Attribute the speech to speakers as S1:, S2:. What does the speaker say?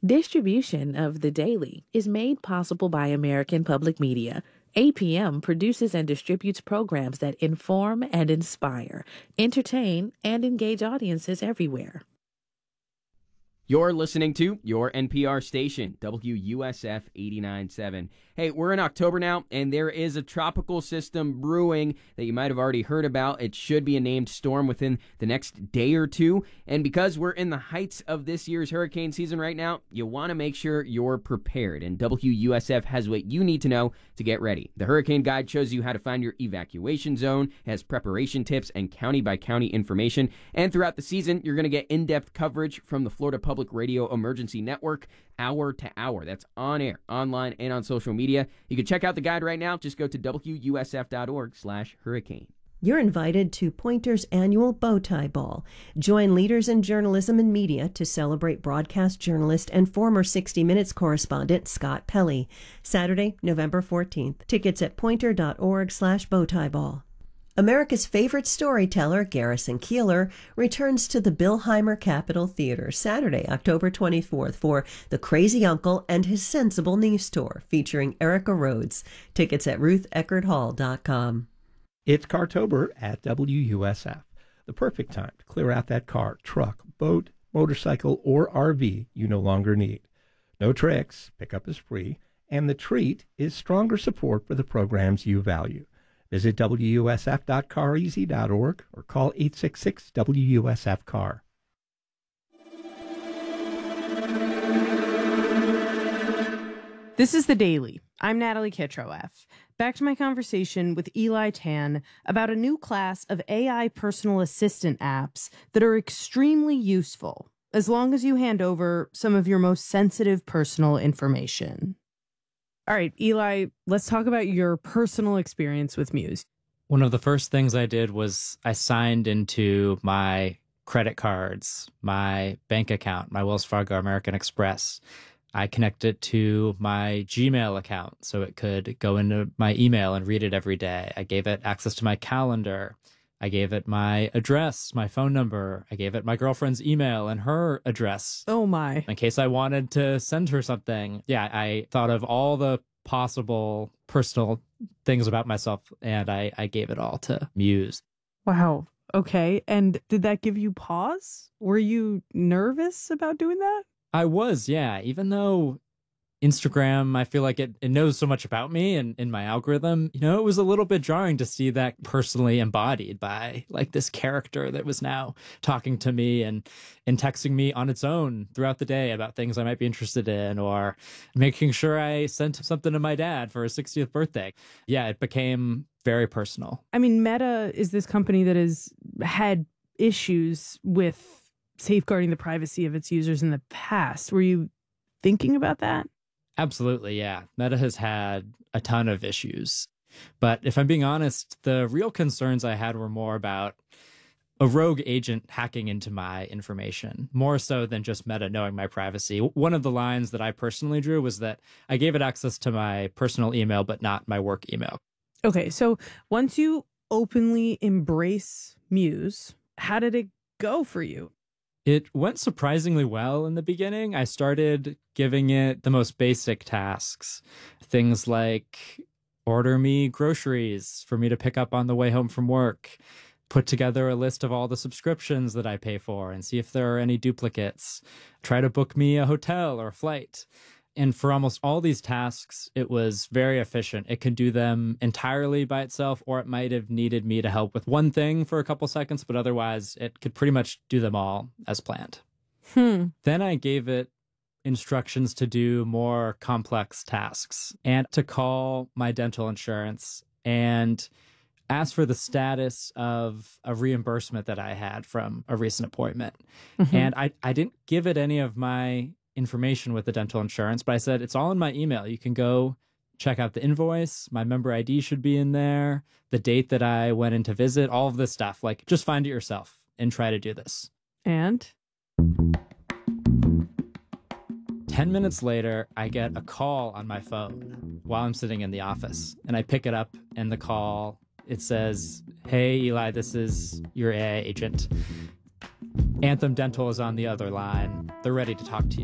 S1: Distribution of The Daily is made possible by American Public Media. APM produces and distributes programs that inform and inspire, entertain, and engage audiences everywhere.
S2: You're listening to your NPR station, WUSF 89.7. Hey, we're in October now, and there is a tropical system brewing that you might have already heard about. It should be a named storm within the next day or two. And because we're in the heights of this year's hurricane season right now, you want to make sure you're prepared. And WUSF has what you need to know to get ready. The Hurricane Guide shows you how to find your evacuation zone, has preparation tips and county-by-county information. And throughout the season, you're going to get in-depth coverage from the Florida Public Radio Emergency Network, hour to hour. That's on air, online, and on social media. You can check out the guide right now. Just go to WUSF.org/hurricane.
S3: You're invited to Poynter's annual Bow Tie Ball. Join leaders in journalism and media to celebrate broadcast journalist and former 60 Minutes correspondent Scott Pelley. Saturday, November 14th. Tickets at poynter.org/bowtieball. America's favorite storyteller, Garrison Keillor, returns to the Billheimer Capitol Theater Saturday, October 24th for The Crazy Uncle and His Sensible Niece Tour, featuring Erica Rhodes. Tickets at rutheckerdhall.com.
S4: It's Cartober at WUSF. The perfect time to clear out that car, truck, boat, motorcycle, or RV you no longer need. No tricks, pickup is free, and the treat is stronger support for the programs you value. Visit WUSF.careasy.org or call 866-WUSF-CAR.
S5: This is The Daily. I'm Natalie Kitroeff. Back to my conversation with Eli Tan about a new class of AI personal assistant apps that are extremely useful, as long as you hand over some of your most sensitive personal information. All right, Eli, let's talk about your personal experience with Muse.
S6: One of the first things I did was I signed into my credit cards, my bank account, my Wells Fargo American Express. I connected it to my Gmail account so it could go into my email and read it every day. I gave it access to my calendar. I gave it my address, my phone number. I gave it my girlfriend's email and her address.
S5: Oh, my.
S6: In case I wanted to send her something. Yeah, I thought of all the possible personal things about myself, and I gave it all to Muse.
S5: Wow. Okay. And did that give you pause? Were you nervous about doing that?
S6: I was, yeah. Even though Instagram, I feel like it knows so much about me and in my algorithm, it was a little bit jarring to see that personally embodied by like this character that was now talking to me and texting me on its own throughout the day about things I might be interested in, or making sure I sent something to my dad for his 60th birthday. Yeah, it became very personal.
S5: I mean, Meta is this company that has had issues with safeguarding the privacy of its users in the past. Were you thinking about that?
S6: Absolutely, yeah. Meta has had a ton of issues. But if I'm being honest, the real concerns I had were more about a rogue agent hacking into my information, more so than just Meta knowing my privacy. One of the lines that I personally drew was that I gave it access to my personal email, but not my work email.
S5: Okay, so once you openly embrace Muse, how did it go for you?
S6: It went surprisingly well in the beginning. I started giving it the most basic tasks, things like order me groceries for me to pick up on the way home from work, put together a list of all the subscriptions that I pay for and see if there are any duplicates, try to book me a hotel or a flight. And for almost all these tasks, it was very efficient. It could do them entirely by itself, or it might have needed me to help with one thing for a couple seconds, but otherwise it could pretty much do them all as planned. Then I gave it instructions to do more complex tasks and to call my dental insurance and ask for the status of a reimbursement that I had from a recent appointment. And I didn't give it any of my information with the dental insurance, but I said, it's all in my email. You can go check out the invoice. My member ID should be in there. The date that I went in to visit, all of this stuff. Like, just find it yourself and try to do this.
S5: And
S6: 10 minutes later, I get a call on my phone while I'm sitting in the office. And I pick it up, and the call, it says, "Hey, Eli, this is your AI agent. Anthem Dental is on the other line. They're ready to talk to you."